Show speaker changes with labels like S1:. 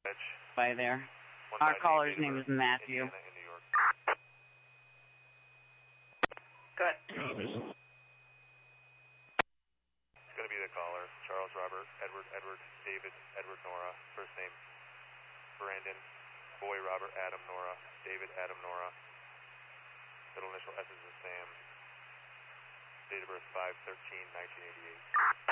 S1: by there. Our caller's name is Matthew.
S2: Indiana in New York.
S3: Good.
S2: It's going to be the caller. Charles, Robert, Edward, David, Edward, Nora. First name, Brandon. Boy, Robert, Adam, Nora. David, Adam, Nora. Middle initial S is in Sam. Date of birth 5/13/1988.